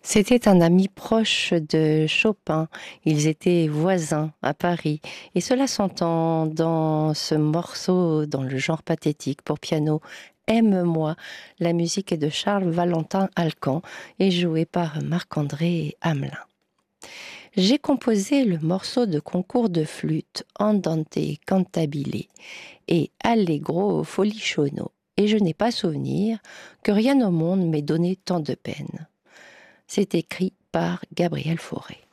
C'était un ami proche de Chopin. Ils étaient voisins à Paris. Et cela s'entend dans ce morceau, dans le genre pathétique pour piano. Aime-moi. La musique est de Charles Valentin Alcan et jouée par Marc-André Hamelin. J'ai composé le morceau de concours de flûte Andante cantabile et Allegro folichonno. Et je n'ai pas souvenir que rien au monde m'ait donné tant de peine. C'est écrit par Gabriel Fauré.